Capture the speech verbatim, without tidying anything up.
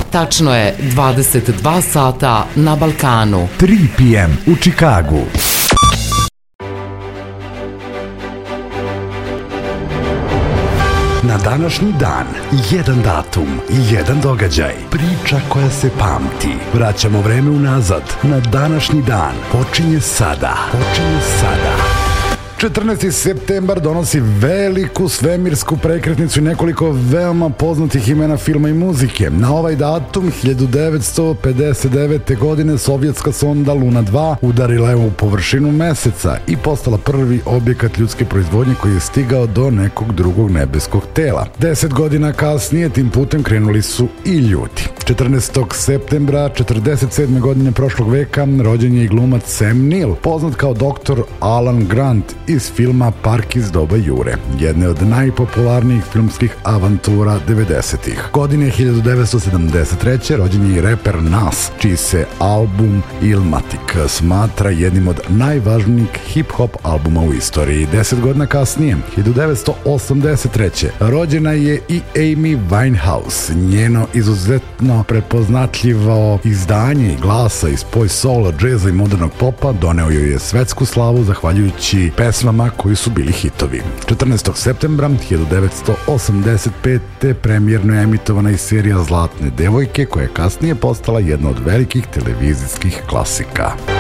Tačno je dvadeset dva sata na Balkanu. tri pe em u Čikagu. Na današnji dan, jedan datum, jedan događaj, priča koja se pamti. Vraćamo vreme unazad. Na današnji dan počinje sada. Počinje sada. četrnaesti septembar donosi veliku svemirsku prekretnicu i nekoliko veoma poznatih imena filma i muzike. Na ovaj datum hiljadu devetsto pedeset devete. godine sovjetska sonda Luna dva udarila je u površinu meseca i postala prvi objekat ljudske proizvodnje koji je stigao do nekog drugog nebeskog tela. Deset godina kasnije tim putem krenuli su i ljudi. četrnaestog septembra četrdeset sedme. godine prošlog veka rođen je i glumac Sam Neill, poznat kao doktor Alan Grant iz filma Park iz doba Jure, jedne od najpopularnijih filmskih avantura devedesetih. Godine hiljadu devetsto sedamdeset treće. rođen je i reper Nas, čiji se album Illmatic smatra jednim od najvažnijih hip-hop albuma u istoriji. Deset godina kasnije, hiljadu devetsto osamdeset treće. rođena je i Amy Winehouse. Njeno izuzetno prepoznatljivo izdanje i glasa iz spoj soula, džeza i modernog popa doneo joj je svetsku slavu zahvaljujući pesmama koji su bili hitovi. četrnaestog septembra hiljadu devetsto osamdeset pete. premijerno je emitovana i serija Zlatne devojke, koja je kasnije postala jedna od velikih televizijskih klasika.